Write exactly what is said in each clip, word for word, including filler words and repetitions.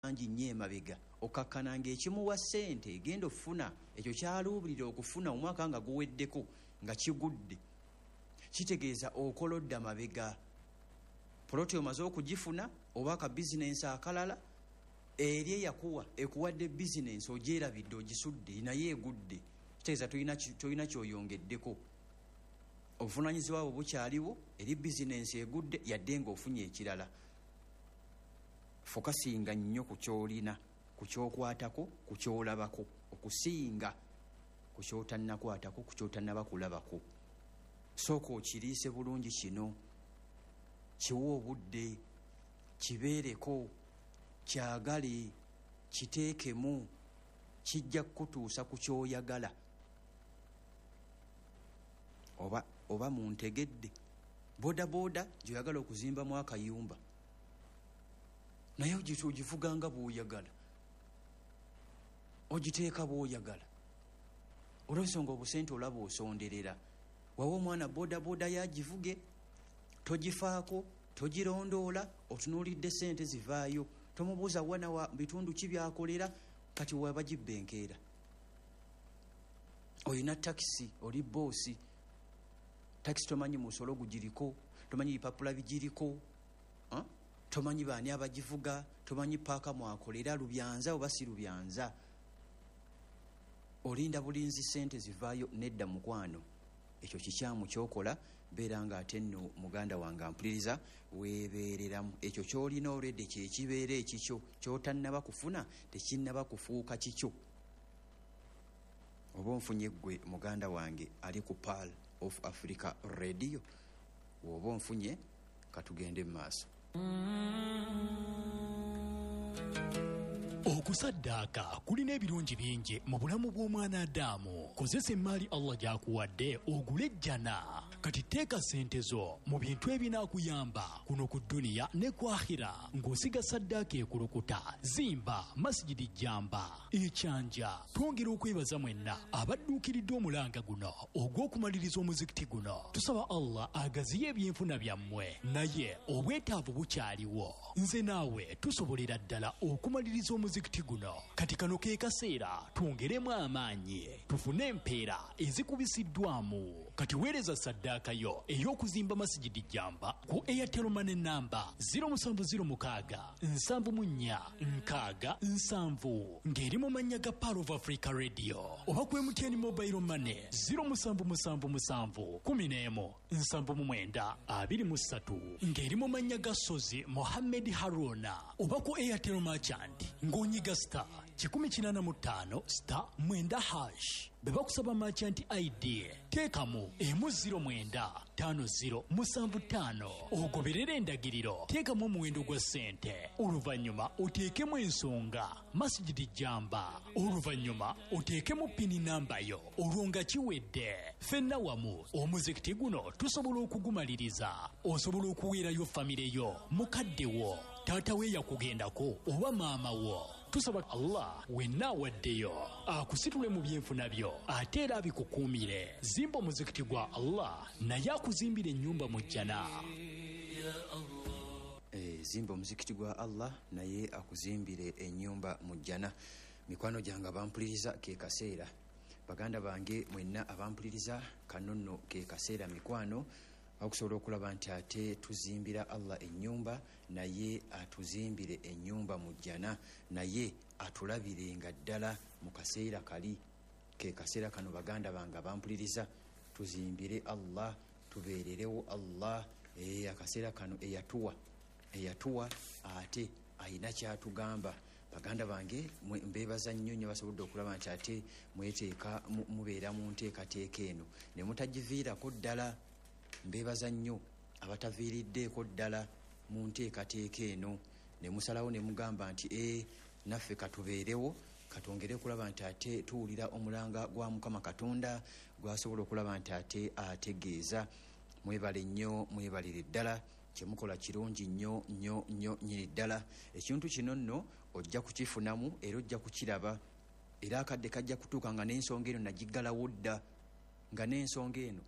bangi nnyo emabega okakkana ng'ekimuwa ssente egenda ofuna ekyo kyaluubirira okufuna omwaka nga guweddeko nga kigudde kitegeeza okolodda mabega poloti omaze okugifuna oba ka bizinensi akalala eri eyakuwa ekuwadde bizinensi ogyerabidde ogisudde naye egudde kitegeeza tolina kyoyongeddeko obuvunaanyizibwa bwo bukyaliwo eri bizinensi egudde yadde ng'ofunye ekirala fokasinga nnyo ku kyolina ku kyokwatako ku kyolabako okusinga ku kyotannakwatako ku kyotannaba kulabako sooka okiriise bulungi kino kiwa obudde kibeereko kyagale kiteekemu kijja kukutuusa ku kyoyagala oba oba muntegedde boda boda gyoyagala okuzimbamu akayumba naye ogivuganga bw'oyagala ogiteeka bw'oyagala olw'ensonga obusente olaba osonderera wawa omwana boda boda yagivuge togifaako togirondoola otunuulidde sente zivaayo tomubuuza wana wa bitundu ki byakolera kati waba gibbenkeera olina takisi oli boosi takisi tomanyi musolo gugiriko tomanyi bipapula bigiriko huh? tomanyi baani abagivuga tomanyi paaka mwakolera lubyanza oba si lubyanza olinda bulinzi sente zivaayo nedda mukwano ekyo kikyamu kyokola beera nga ate nno muganda wange ampuliriza weebeereramu ekyo kyolina olwedde kyekibeera ekikyo kyotannaba kufuna tekinnaba kufuuka kikyo oba onfunye ggwe muganda wange ali ku Pearl of Africa Radio woba onfunye katugende mu maaso. Okusaddaaka kulina ebirungi bingi mu bulamu bw'omwana Adamu. Kozesa emmaali Allah gy'akuwadde ogule ejjana. Kati teeka ssente zo mu bintu ebinaakuyamba kuno ku dduniya ne ku akhira ng'osiga saddaaka ekulukuta. Zimba masjidi Jamba ekyanja. Twongera okwebaza mwenna abadduukiridde omulanga guno ogw'okumaliriza omuzikiti guno. Tusaba Allah agaziye ebyenfuna byammwe naye obwetaavu bukyaliwo. Nze naawe tusobolera ddala okumaliriza omuzikiti guno. Kati kano ke kaseera twongeremu amaanyi tufune empeera ezikubisiddwamu. Kati weereza saddaaka yo ey'okuzimba masjidi Jamba ku Airtel Money namba zero seven zero six seven mu nnya nkaaga nsanvu ng'eri mu mannya ga Pearl of Africa Radio oba ku M T N Mobile Money zero seven seven seven one zero one nsanvu mu mwenda abiri mu ssatu ng'eri mu mannya ga Sozi Mohammed Haruna oba ku Airtel Merchant ng'onyiga star kikumi kinaana mu ttaano star mwenda hash beba kusaba merchant I D teekamu emu ziro mwenda tano ziro musanvu ttaano ogoberera endagiriro teekamu omuwendo gwa ssente oluvannyuma oteekemu ensonga masjidi Jamba oluvannyuma oteekemu pini namba yo olwo nga kiwedde ffenna wamu omuzikiti guno tusobola okugumaliriza osobola okuweerayo famire yo mukadde wo taata we yakugendako oba maama wo tusaba Allah wenna awaddeyo akusitule mu byenfuna byo ate era abikukuumire. Zimba omuzikiti gwa Allah naye akuzimbira ennyumba mu jjana. Eh, zimba omuzikiti gwa Allah naye akuzimbire ennyumba mu jjana. Mikwano gyange abampuliriza ke kaseera baganda bange mwenna abampuliriza kano nno ke kaseera mikwano okusobola okulaba nti ate tuzimbira Allah ennyumba naye atuzimbire ennyumba mu jjana naye atulabirenga ddala mu kaseera kali ke kaseera kano baganda bange abampuliriza tuzimbire Allah tubeererewo Allah e akaseera kano eyatuwa eyatuwa ate ayina kyatugamba baganda bange mbebaza nnyo nnyo basobodde okulaba nti ate mweteeka mubeera mu nteekateeka eno ne mutagiviirako ddala. Mbebaza nnyo abataviiriddeeko ddala mu nteekateeka eno ne musalawo ne mugamba nti e naffe katubeerewo katongere kulaba nti ate tuwulira omulanga gwa Mukama Katonda gwasobola okulaba nti ate ategeeza. Mwebale nnyo mwebalire ddala kyemukola kirungi nnyo nnyo nnyo nyiri ddala. Ekintu kino nno ojja kukifunamu era ojja kukiraba era akadde kajja kutuuka nga n'ensonga eno nagiggalawo dda nga n'ensonga eno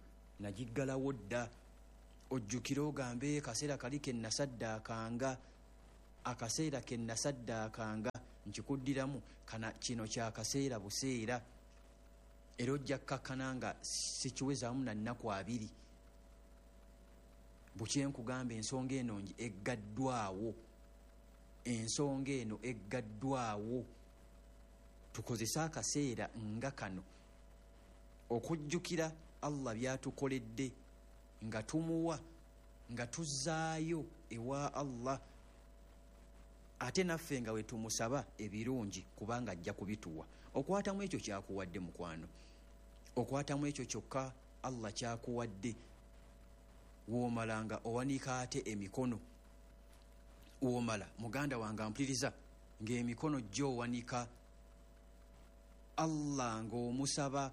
nagiggalawo dda. Ojjukira ogambe kaseera kali ke nasaddaakanga akaseera ke nasaddaakanga nkikuddiramu kana kino kyakaseera buseera era ojja kkakkana nga sikiwezaamu na nnaku abiri bukyenkugamba ensonga eno eggaddwawo ensonga eno eggaddwawo tukozese akaseera nga kano okujjukira Allah byatukoledde nga tumuwa nga tuzzaayo ewa Allah ate naffe nga we tumusaba ebirungi kubanga ajja kubituwa okwatamu ekyo kyakuwadde mukwano okwatamu ekyo kyokka Allah kyakuwadde woomalanga owanika ate emikono woomala muganda wange ampuliriza ng'emikono gyo owanika Allah ng'omusaba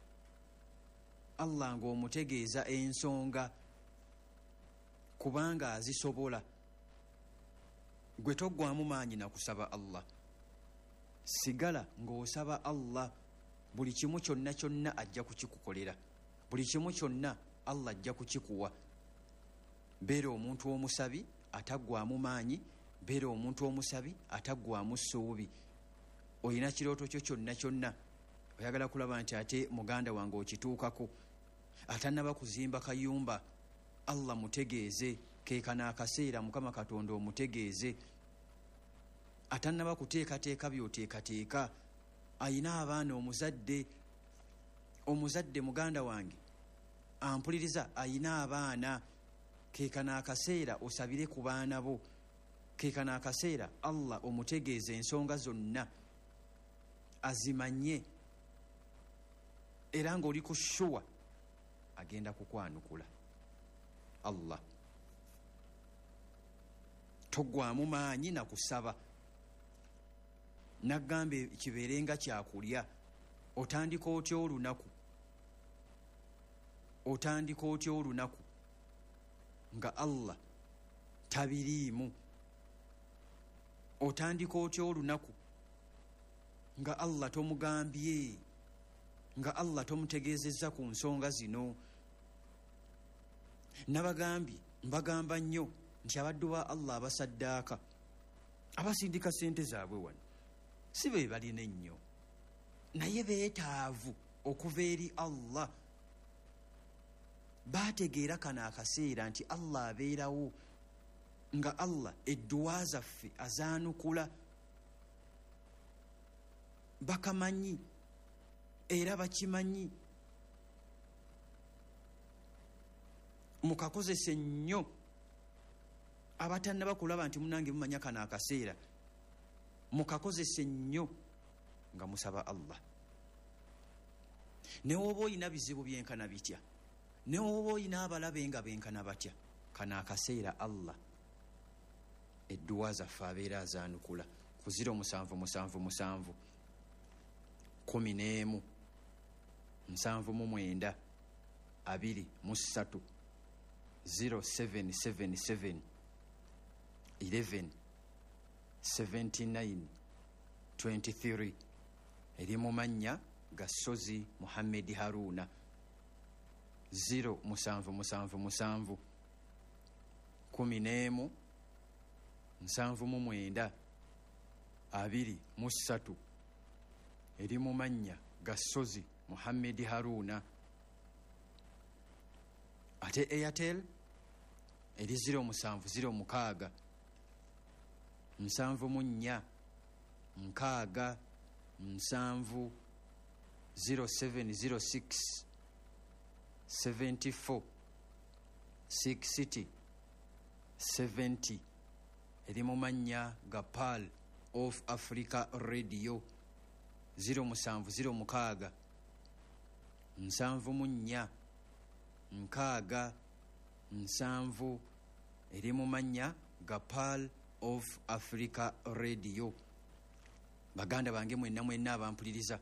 Allah ng'omutegeeza ensonga kubanga azisobola gwe toggwamu maanyi na kusaba Allah sigala ng'osaba Allah buli kimu kyonna kyonna ajja kukikukolera buli kimu kyonna Allah ajja kukikuwa beera omuntu omusabi ataggwamu maanyi beera omuntu omusabi ataggwamu ssuubi olina kirooto kyo kyonna kyonna oyagala kulaba nti ate muganda wange okituukako atannaba kuzimba kayumba Allah mutegeeze keekana akaseera Mukama Katonda omutegeeze atannaba kuteekateeka by'oteekateeka ayina abaana omuzadde omuzadde muganda wange ampuliriza ayina abaana keekana akaseera osabire ku baana bo keekana akaseera Allah omutegeeze ensonga zonna azimanye era ng'oli ku shuwa agenda kukwanukula Allah toggwamu maanyi na kusaba naggambe kibeerenga kyakulya otandika otya olunaku otandika otya olunaku nga Allah tabiriimu otandika otya olunaku nga Allah tomugambye nga Allah tomutegeezezza ku nsonga zino nabagambye mbagamba nnyo nti abaddu ba Allah abasaddaaka abasindika ssente zaabwe wano si be balina ennyo naye beetaavu okuva eri Allah baategeera kana akaseera nti Allah abeerawo nga Allah edduwa zaffe azaanukula bakamanyi era bakimanyi mukakozese nnyo abatannaba kulaba nti munange mumanya kana akaseera mukakozese nnyo nga musaba Allah ne woba olina bizibu byenkana bitya ne woba olina abalabe nga benkana batya kana akaseera Allah edduwa zaffe abeera azaanukula ku ziro musanvu musanvu musanvu kumi n'emu nsanvu mu mwenda abiri mu ssatu zero seven seven seven eleven seventy nine twenty three eri mu mannya ga Sozi Muhammad Haruna zero musanvu musanvu musanvu kumi n'emu nsanvu mu mwenda abiri mu ssatu eri mu mannya ga Sozi Muhammad Haruna ate Airtel eri zero musanvu zero mukaaga nsanvu mu nnya nkaaga nsanvu zero seven zero six seventy four sixty seventy eri mu mannya ga Pearl of Africa Radio zero musanvu zero mukaaga nsanvu mu nnya nkaaga nsanvu eri mu mannya ga Pearl of Africa Radio baganda bange mwenna mwenna abampuliriza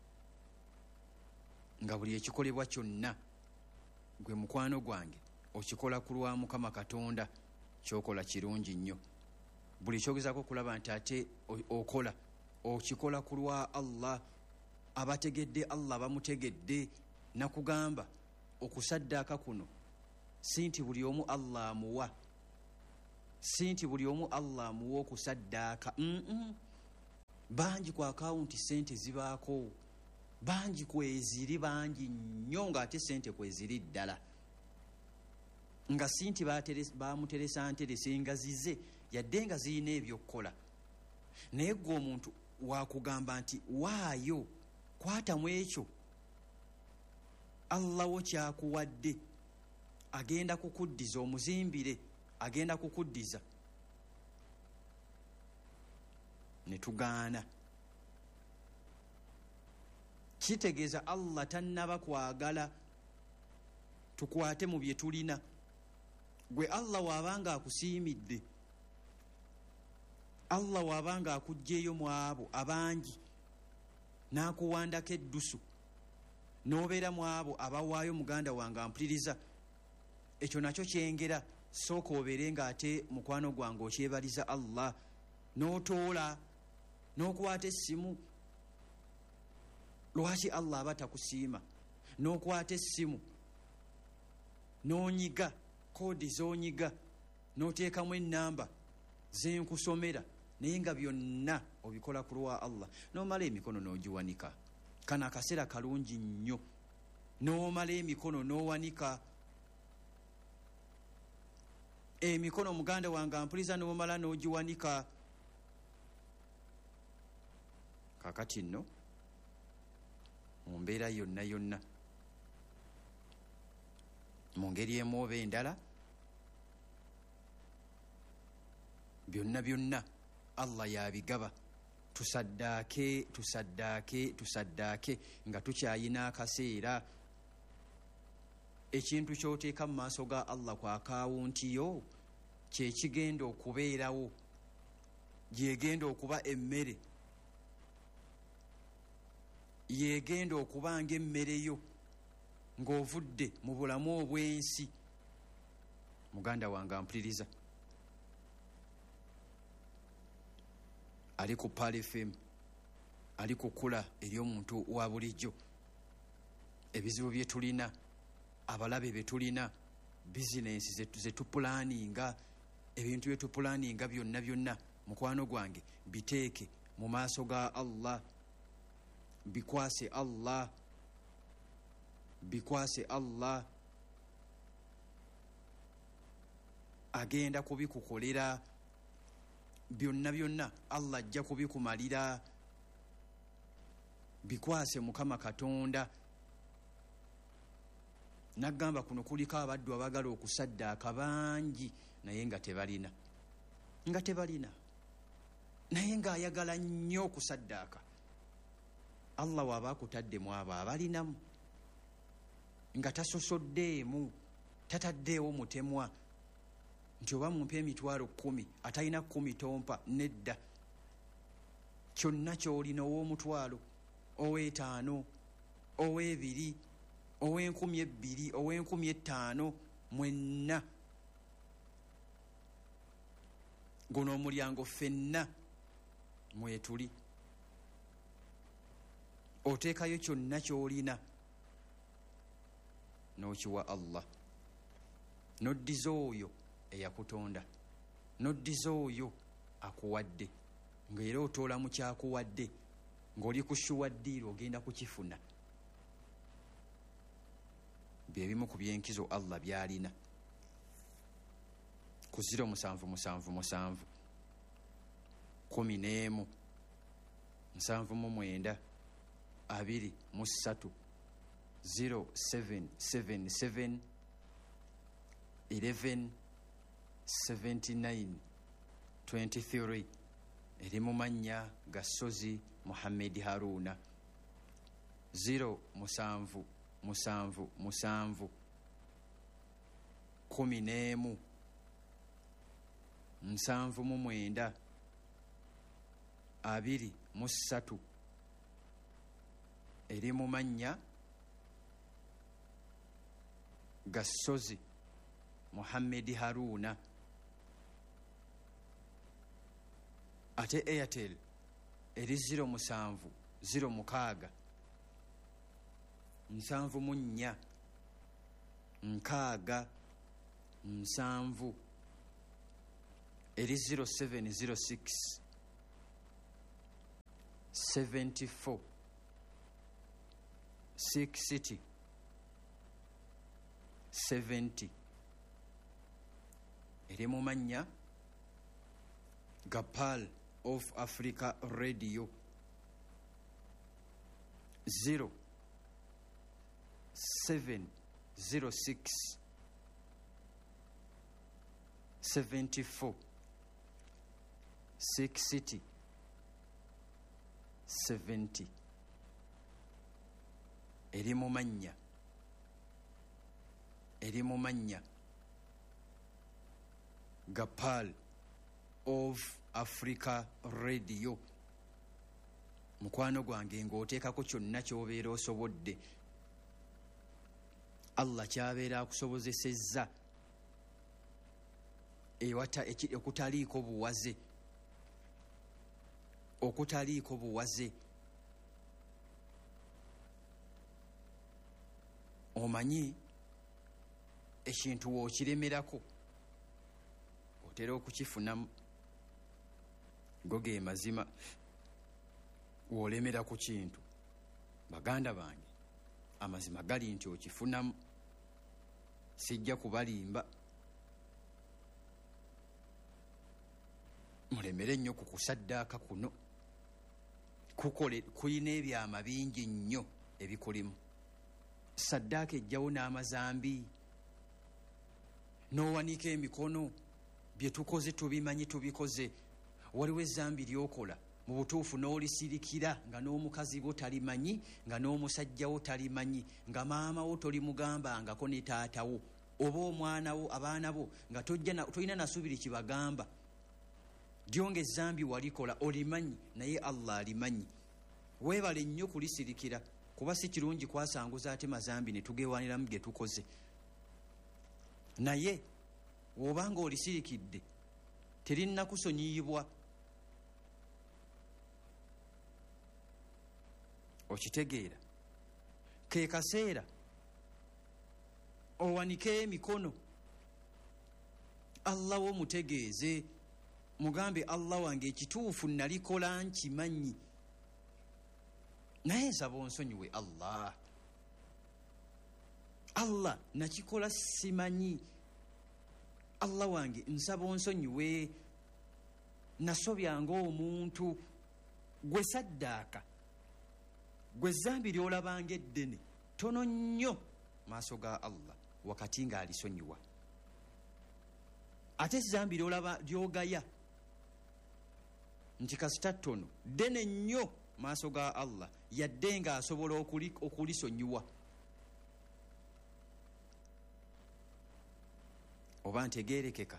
nga buli ekikolebwa kyonna gwe mukwano gwange okikola ku lwa Mukama Katonda kyokola kirungi nnyo buli kyogezako kulaba nti ate okola okikola ku lwa Allah abategedde Allah bamutegedde nakugamba okusaddaaka kuno si nti buli omu Allah amuwa si nti buli omu Allah amuwa okusaddaaka. mm-mm. bangi ku akawunti sente zibaako, bangi kweziri, bangi nnyo, ng'ate sente kweziri ddala, nga si nti bamuteresa nterese nga zize yadde nga zirina ebyokukola. naye gwe omuntu wakugamba nti waayo kwatamu ekyo Allah wo kyakuwadde, agenda kukuddiza, omuzimbire agenda kukuddiza, ne tugaana. Kitegeeza Allah tannaba kwagala tukwate mu bye tulina. Gwe Allah wabanga akusiimidde, Allah wabanga akuggyeyo mu abo abangi n'akuwandako eddusu, n'obeera mu abo abawaayo muganda wange ampuliriza, ekyo nakyo kyengera. Sooka obeere ng'ate mukwano gwange okyebaliza Allah, n'otoola n'okwata essimu. Lwaki Allah aba takusiima? N'okwata essimu n'onyiga koodi z'onyiga, n'oteekamu ennamba zenkusomera, naye nga byonna obikola ku lwa Allah. N'omala emikono n'ogiwanika. Kano akaseera kalungi nnyo. N'omala emikono n'owanika emikono, muganda wange ampuliza, n'omala n'ogiwanika. Kakati nno mu mbeera yonna yonna, mu ngeri emu oba endala, byonna byonna Allah yabigaba. Tusaddaake, tusaddaake, tusaddaake nga tukyayina akaseera. Ekintu ky'oteeka mu maaso ga Allah ku akawunti yo kye kigenda okubeerawo, gyegenda okuba emmere, yegenda okuba ng'emmere yo ng'ovudde mu bulamu obw'ensi. Muganda wange ampuliriza, ali ku Pale F M, ali kukula eri omuntu wa bulijjo. Ebizibu bye tulina, abalabe be tulina, bizinensi ze tupulaninga, ebintu bye tupulaninga byonna byonna, mukwano gwange biteeke mu maaso ga Allah, bikwase Allah, bikwase Allah. Agenda kubikukolera byonna byonna, Allah ajja kubikumalira. Bikwase Mukama Katonda. Nagamba kuno kuliko abaddu abagala okusaddaaka bangi, naye nga tebalina, nga tebalina, naye nga ayagala nnyo okusaddaaka. Allah waba akutadde mu abo abalinamu, nga tasosoddeemu, tataddeewo mutemwa nti oba mumpe emitwalo kkumi, atalina kkumi tompa. Nedda, kyonna ky'olina, ow'omutwalo, ow'etaano, ow'ebiri, ow'enkumi ebbiri, ow'enkumi ettaano, mwenna guno omulyango ffenna mwetuli. Oteekayo kyonna ky'olina n'okiwa Allah, n'oddiza oyo eyakutonda, n'oddiza oyo akuwadde, ng'era otoola mu kyakuwadde, ng'oli ku shuwaddiiro ogenda kukifuna. Bye bimu ku byenkizo Allah by'alina. Ku ziro musanvu musanvu musanvu kumi n'emu nsanvu mu mwenda abiri mu ssatu zero seven seven seven eleven seventy nine twenty three. Eri mu mannya Gasozi Muhammad Haruna. Zero musanvu musanvu musanvu kumi n'emu nsanvu mu mwenda abiri mu ssatu. Eri mu mannya Gasozi Muhammad Haruna. Ate Airtel eri ziro musanvu ziro mukaaga nsanvu mu nnya nkaaga nsanvu eri zero seven zero six seventy-four sixty seventy eri mu mannya ga Pearl of Africa Radio. Zero seven zero six seventy-four sixty seventy eri mu mannya eri mu mannya ga Pearl of Africa Radio. Mukwano gwange ng'oteekako kyonna ky'obeera osobodde, Allah ky'abeera akusobozesezza ewata okutaliiko buwaze okutaliiko buwaze. Omanyi ekintu w'okiremerako otera okukifunamu. Go ge mazima w'olemera ku kintu, baganda bange, amazima gali nti okifunamu. Sijja kubalimba, mulemere nnyo ku kusaddaaka kuno. Kukole kuyina ebyama bingi nnyo ebikulimu. Saddaaka ejjawo n'amazambi, n'owanika emikono, bye tukoze tubimanyi tubikoze. Waliwo ezambi ly'okola mu butuufu n'olisirikira nga n'omukazi wo talimanyi, nga n'omusajja wo talimanyi, nga maama wo tolimugambangako ne taata wo oba omwana wo abaana bo nga tolina nasubiri kibagamba. Lyonga ezambi walikola olimanyi, naye Allah alimanyi. Weebale nnyo kulisirikira, kuba si kirungi kwasanguza ate mazambi ne tugewaniramu ge tukoze. Naye w'obanga olisirikidde terinnakusonyiyibwa. Okitegeera? Ke kaseera owanike emikono, Allah wo mutegeeze, mugambe Allah wange ekituufu nalikola nkimanyi, naye nsaba onsonyiwe Allah. Allah nakikola simanyi, Allah wange nsaba onsonyiwe, nasobyanga omuntu. Gwe saddaaka, gwe zambi ly'olabanga eddene tono nnyo maaso ga Allah wakati nga alisonyiwa. Ate zambi ly'olaba ly'ogaya nti kasita ttono ddene nnyo maaso ga Allah, yadde nga asobola okulisonyiwa. Oba ntegeerekeka?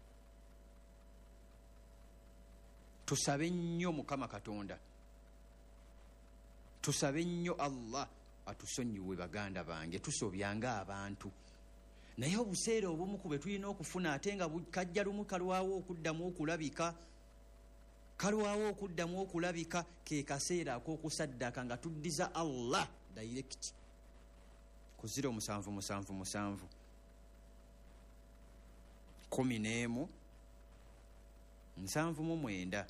Tusabe nnyo Mukama Katonda, tusabe nnyo Allah atusonyiwe baganda bange. Tusobyanga abantu, naye obuseera obumu ku bwe tulina okufuna ate nga kajja lumu kalwawo okuddamu okulabika, kalwawo okuddamu okulabika. Ke kaseera ak'okusaddaka nga tuddiza Allah direct ku ziro musanvu musanvu musanvu kumi n'emu nsanvu mu mwenda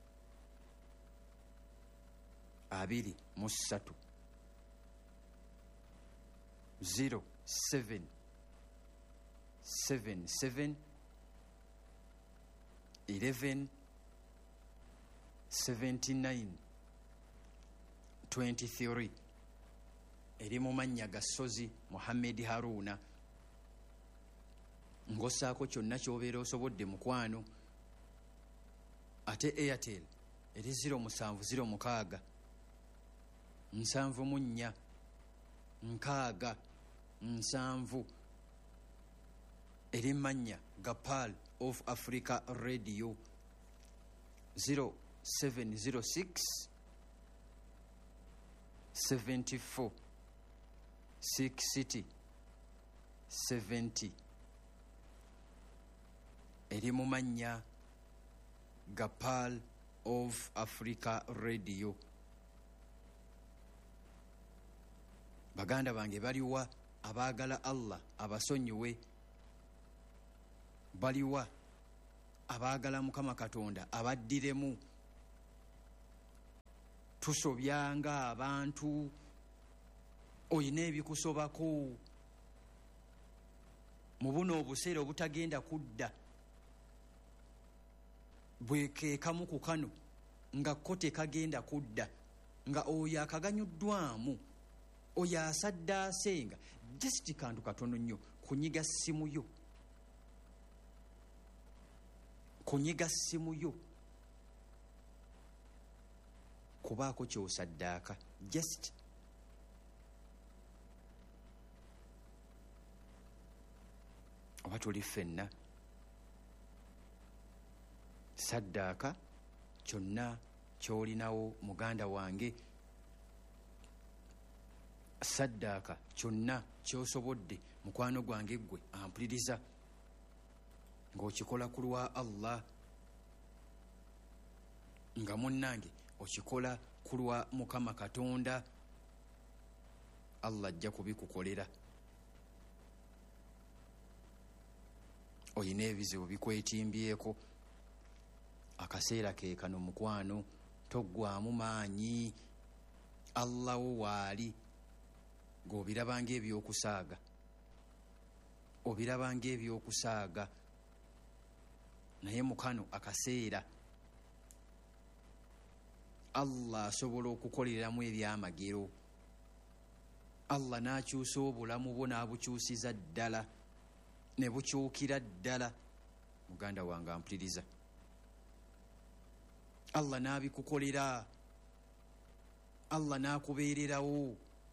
abiri mu ssatu zero seven seven seven eleven seventy nine twenty three. Eri mu mannya ga Sozi Muhammad Haruna. Ng'ossaako kyonna ky'obeera osobodde mukwano. Ate Airtel eri zero musanvu zero mukaaga nsanvu mu nnya nkaaga nsanvu. Eri mannya ga Pearl of Africa Radio zero seven zero six seventy-four sixty seventy. Eri mu mannya ga Pearl of Africa Radio. Baganda bange baliwa abaagala Allah abasonyiwe, baliwa abaagala Mukama Katonda abaddiremu. Tusobyanga abantu, oyina ebikusobako mu buno obuseera obutagenda kudda, bwekekamu ku kano nga ko tekagenda kudda, nga oyo akaganyuddwamu, oyo asaddaasenga just kantu katono nnyo, kunyiga ssimu yo, kunyiga ssimu yo, kubaako kyosaddaaka just oba tuli ffenna saddaaka kyonna kyolinawo muganda wange, saddaaka kyonna kyosobodde mukwano gwange gwe ampuliriza, ng'okikola ku lwa Allah, nga munnange okikola ku lwa Mukama Katonda, Allah ajja kubikukolera. Oyina ebizibu bikwetimbyeko, akaseera ke kano mukwano, toggwamu maanyi. Allah wo waali, ng'obirabanga ebyokusaaga, obirabanga ebyokusaaga, naye mukano akaseera Allah asobola okukoleramu ebyamagero. Allah n'akyusa obulamu bwo n'abukyusiza ddala, ne bukyukira ddala. Muganda wange ampuliriza, Allah n'abikukolera, Allah n'akubeererawo.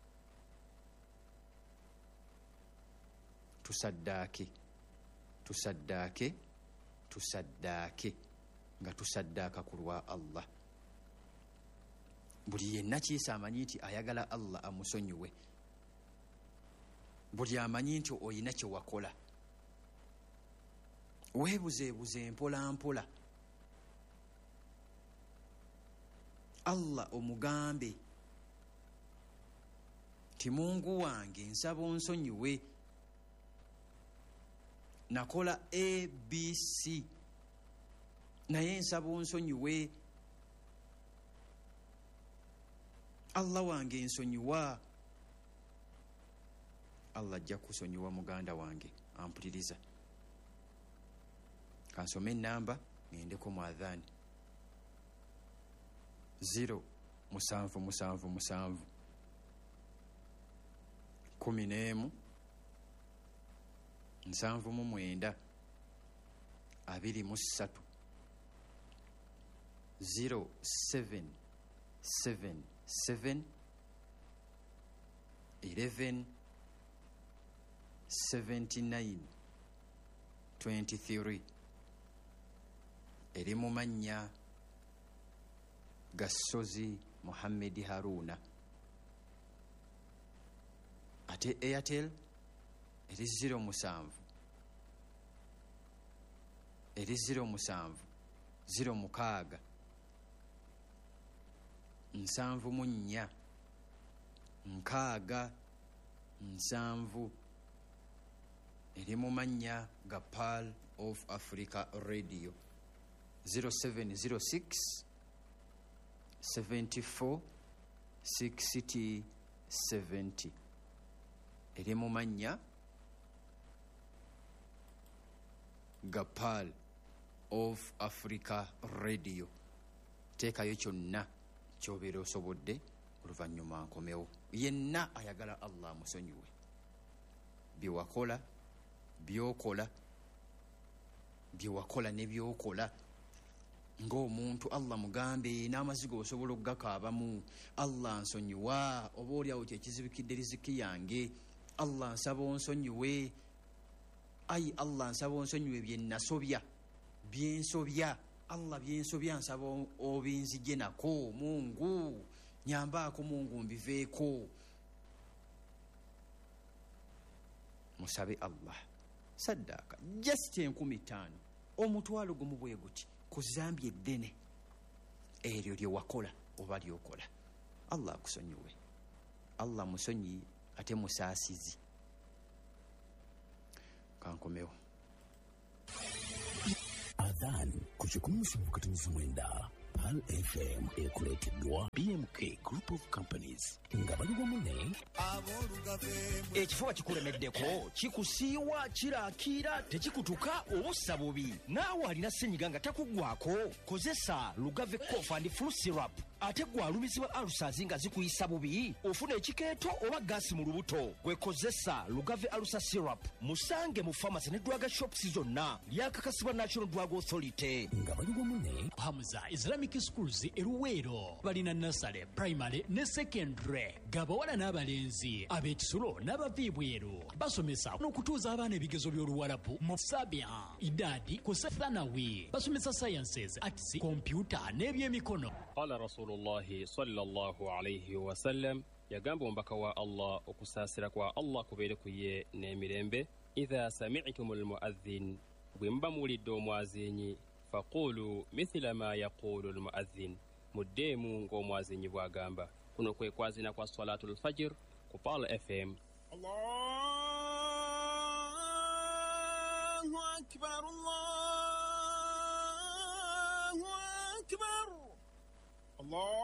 Tusaddaake, tusaddaake, tusaddaake, nga tusaddaaka ku lwa Allah. Buli yenna kiisa amanyi nti ayagala Allah amusonyiwe, buli amanyi nti oyina kye wakola. Weebuzeebuze mpola mpola, Allah omugambe ti Mungu wange nsaba onsonyiwe, nakola A B C naye nsaba onsonyiwe. Allah wange nsonyiwa. Allah ajja kusonyiwa muganda wange ampuliriza. Kansome ennamba ngendeko mu adhaani. zero musanvu musanvu musanvu kumi n'emu nsanvu mu mwenda abiri mu ssatu. zero seven seven seven eleven seventy nine twenty three. eri mu mannya Gasozi Muhammad Haruna. Ate Airtel eri zero musanvu eri zero musanvu zero mukaaga nsanvu mu nnya nkaaga nsanvu. eri mu mannya ga Pearl of Africa Radio. zero seven zero six seventy-four sixty seventy. eri mu mannya ga Pearl of Africa Radio. Teekayo kyonna ky'obeera osobodde, oluvannyuma nkomewo. Yenna ayagala Allah amusonyiwe, bye wakola, by'okola, bye wakola ne by'okola ng'omuntu, Allah mugambe n'amazigo osobola okugakaabamu. Allah nsonyiwa, oba oliawo kyekizibikidde riziki yange. Allah nsaba onsonyiwe. Ayi Allah nsaba onsonyiwe bye nasobya, bye nsobya. Allah bye nsobya nsaba obinzije nako. Mungu nyambaako, Mungu mbiveeko. Musabe Allah saddaaka just enkumi ttaano, omutwalo gumu bwe guti, ku zambi eddene eryo lye wakola oba lyokola. Allah akusonyiwe. Allah musonyi ate musaasizi. Kankomewo. Ramadan ku kikumi katumiza mwenda. Pal F M ekuleteddwa B M K Group of Companies nga bali wamu ne ekifuba kikulemeddeko kikusiiwa kiraakira tekikutuka obussa bubi naawe alina ssenyiga nga takuggwako kozesa Lugave Cough and Flu Syrup ate gwe alumizibwa alusazi nga zikuyisa bubi ofuna ekikeeto oba gaasi mu lubuto gwe kozesa Lugave Alusa Syrup musange mu pharmacy ne drug shops zonna lyakakasibwa National Drug Authority nga bali wamu ne Hamza Islamic Schools eruweero balina nasale primary ne secondary gabawala n'abalenzi ab'ekisulo n'abaviibweru basomesa n'okutuuza abaana ebigezo by'oluwalabu mu sabia idadi ku sethanawi basomesa sciences arts computer n'ebyemikono. Qala Rasulullahi sallallahu alayhi wa sallam yagamba ombaka wa Allah okusaasira kwa Allah kubeere ku ye n'emirembe idha sami'tumul mu'adhdhin bwe muba muwulidde omwazinyi faqulu mithla ma yaqulu almu'adhdhin muddemu ng'omwazinyi bw'agamba. Kuno kwe kwazina kwa salatul fajr ku Pal F M. Allahu akbar, Allahu akbar, Allah